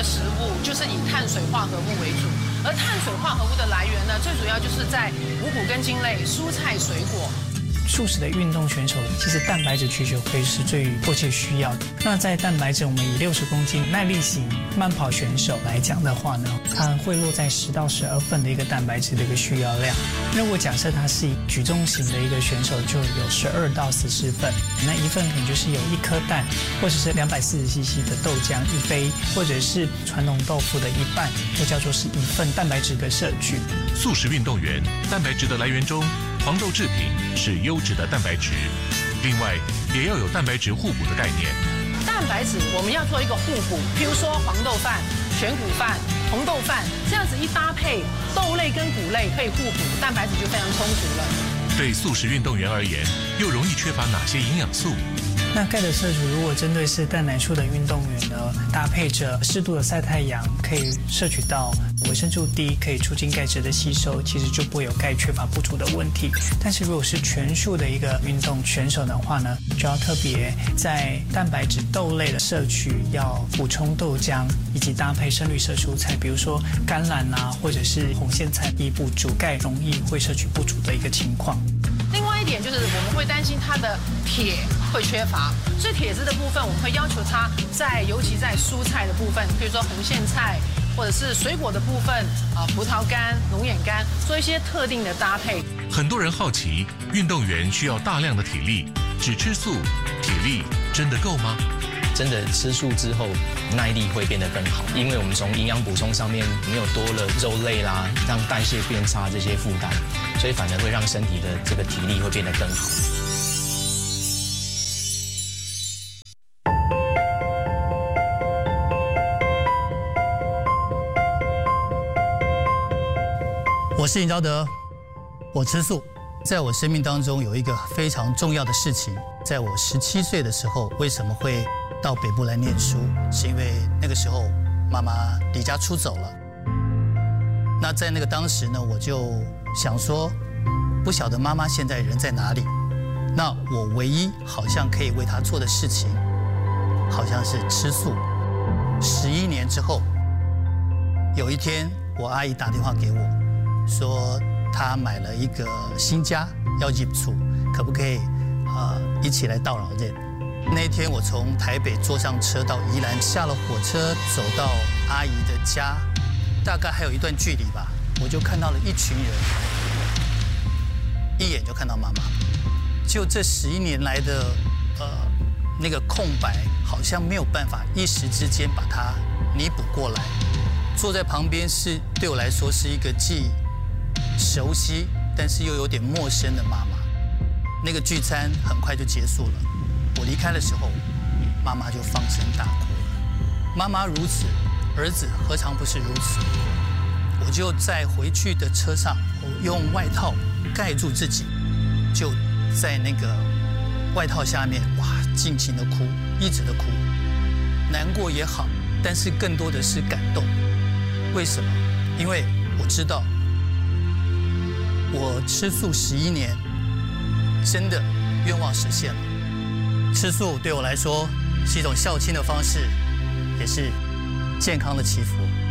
食物就是以碳水化合物为主，而碳水化合物的来源呢，最主要就是在五谷根茎类、蔬菜、水果。 素食的运动选手，其实蛋白质需求可以是最迫切需要的。那在蛋白质，我们以60公斤耐力型慢跑选手来讲的话呢，它会落在10到12份的一个蛋白质的一个需要量。那我假设它是以举重型的一个选手，就有12到14份。那一份可能就是有1颗蛋，或者是240cc 的豆浆1杯，或者是传统豆腐的一半，都叫做是1份蛋白质的摄取。 素食运动员蛋白质的来源中，黄豆制品是优质的蛋白质，另外也要有蛋白质互补的概念。 蛋白质我们要做一个互补，譬如说黄豆饭、全谷饭、红豆饭，这样子一搭配，豆类跟谷类可以互补，蛋白质就非常充足了。 对素食运动员而言，又容易缺乏哪些营养素？ 那钙的摄取，如果针对是蛋奶素的运动员呢，搭配着适度的晒太阳，可以摄取到维生素 D， 可以促进钙质的吸收，其实就不会有钙缺乏不足的问题。但是如果是全素的一个运动选手的话呢，就要特别在蛋白质豆类的摄取，要补充豆浆，以及搭配深绿色蔬菜，比如说甘蓝啊，或者是红苋菜，以补足钙容易会摄取不足的一个情况。 另外一点就是我们会担心它的铁会缺乏，所以铁质的部分我们会要求它尤其在蔬菜的部分，比如说红苋菜或者是水果的部分葡萄干、龙眼干，做一些特定的搭配。 很多人好奇，运动员需要大量的体力，只吃素，体力真的够吗？ 真的吃素之后，耐力会变得更好，因为我们从营养补充上面没有多了肉类啦，让代谢变差这些负担，所以反而会让身体的这个体力会变得更好。 我是尹昭德，我吃素。在我生命当中有一个非常重要的事情，在我17岁的时候，为什么会到北部来念书？是因为那个时候妈妈离家出走了。那在那个当时呢，我就想说，不晓得妈妈现在人在哪里。那我唯一好像可以为她做的事情，好像是吃素。11年之后，有一天我阿姨打电话给我，说她买了一个新家要入厝，可不可以一起来到老认？那一天我从台北坐上车到宜兰，下了火车走到阿姨的家，大概还有一段距离吧，我就看到了一群人，一眼就看到妈妈。就这11年来的那个空白，好像没有办法一时之间把它弥补过来。坐在旁边是对我来说是一个既熟悉但是又有点陌生的妈妈。那个聚餐很快就结束了，我离开的时候，妈妈就放声大哭了。妈妈如此，儿子何尝不是如此？我就在回去的车上，我用外套盖住自己，就在那个外套下面，哇，尽情的哭，一直的哭，难过也好，但是更多的是感动。为什么？因为我知道，我吃素11年，真的愿望实现了。吃素对我来说是一种孝亲的方式，也是健康的祈福。